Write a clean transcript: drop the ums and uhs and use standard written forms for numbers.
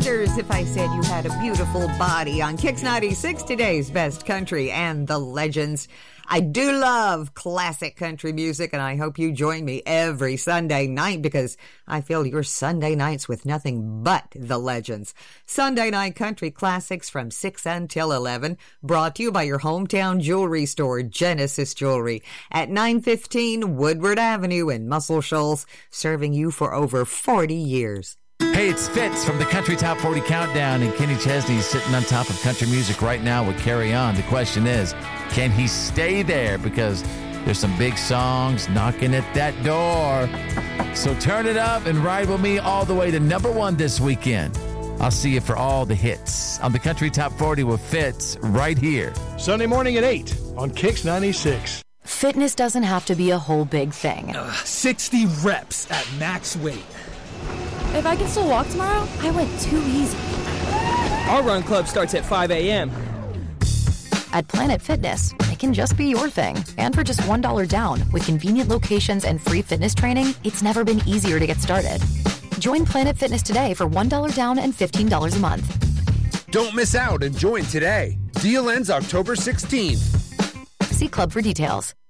wonders if I said you had a beautiful body on Kix 96, today's best country and the legends. I do love classic country music, and I hope you join me every Sunday night because I fill your Sunday nights with nothing but the legends. Sunday Night Country Classics from 6 until 11, brought to you by your hometown jewelry store, Genesis Jewelry, at 915 Woodward Avenue in Muscle Shoals, serving you for over 40 years. Hey, it's Fitz from the Country Top 40 Countdown, and Kenny Chesney's sitting on top of country music right now with Carry On. The question is, can he stay there? Because there's some big songs knocking at that door. So turn it up and ride with me all the way to number one this weekend. I'll see you for all the hits on the Country Top 40 with Fitz right here. Sunday morning at 8 on Kix 96. Fitness doesn't have to be a whole big thing. 60 reps at max weight. If I can still walk tomorrow, I went too easy. Our run club starts at 5 a.m. At Planet Fitness, it can just be your thing. And for just $1 down, with convenient locations and free fitness training, it's never been easier to get started. Join Planet Fitness today for $1 down and $15 a month. Don't miss out and join today. Deal ends October 16th. See club for details.